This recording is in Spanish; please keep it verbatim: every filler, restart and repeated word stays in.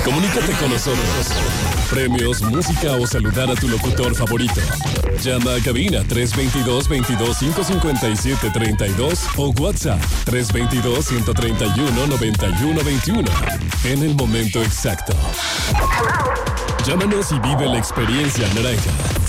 Comunícate con nosotros. Premios, música o saludar a tu locutor favorito. Llama a cabina tres dos dos, veintidós, cinco cincuenta y siete, treinta y dos o WhatsApp tres dos dos, ciento treinta y uno, noventa y uno, veintiuno. En el momento exacto. Llámanos y vive la experiencia naranja.